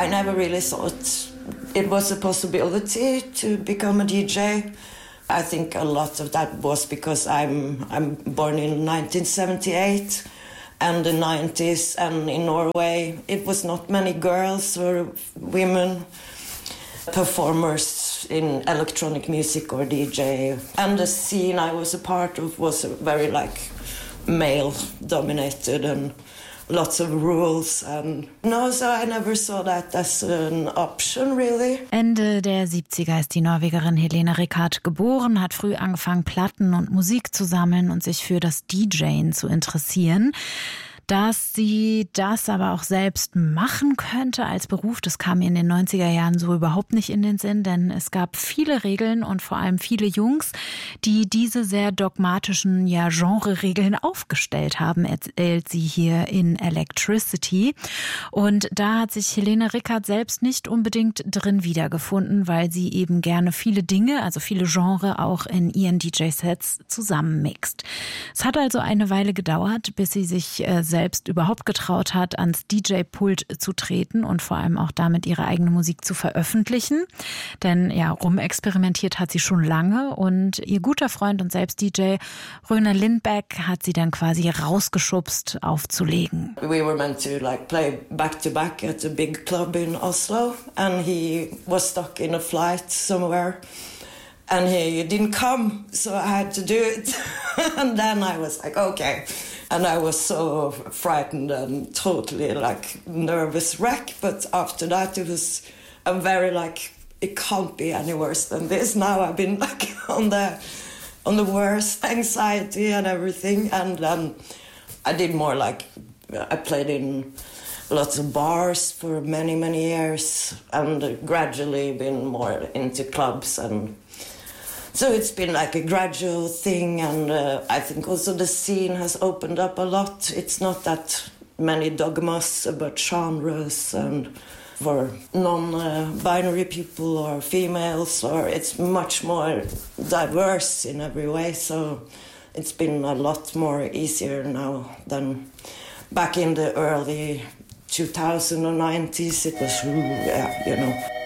I never really thought it was a possibility to become a DJ. I think a lot of that was because I'm born in 1978 and the 90s, and in Norway it was not many girls or women performers in electronic music or DJ. And the scene I was a part of was very male dominated and lots of rules. And no, so I never saw that as an option, really. Ende der 70er ist die Norwegerin Helene Rikard geboren, hat früh angefangen, Platten und Musik zu sammeln und sich für das DJen zu interessieren. Dass sie das aber auch selbst machen könnte als Beruf, das kam ihr in den 90er Jahren so überhaupt nicht in den Sinn, denn es gab viele Regeln und vor allem viele Jungs, die diese sehr dogmatischen Genre-Regeln aufgestellt haben, erzählt sie hier in Electricity. Und da hat sich Helene Rikard selbst nicht unbedingt drin wiedergefunden, weil sie eben gerne viele Dinge, also viele Genre auch in ihren DJ-Sets zusammenmixt. Es hat also eine Weile gedauert, bis sie sich selbst überhaupt getraut hat, ans DJ-Pult zu treten und vor allem auch damit ihre eigene Musik zu veröffentlichen. Denn ja, rumexperimentiert hat sie schon lange und ihr guter Freund und selbst DJ Rune Lindbäck hat sie dann quasi rausgeschubst, aufzulegen. We were meant to play back-to-back at a big club in Oslo, and he was stuck in a flight somewhere. And he didn't come, so I had to do it. And then I was like, okay. And I was so frightened and totally nervous wreck. But after that, I'm very it can't be any worse than this. Now I've been on the worst anxiety and everything. And then I did more I played in lots of bars for many, many years and gradually been more into clubs. And so it's been a gradual thing, and I think also the scene has opened up a lot. It's not that many dogmas about genres, and for non-binary people or females, or it's much more diverse in every way. So it's been a lot more easier now than back in the early 2090s. It was,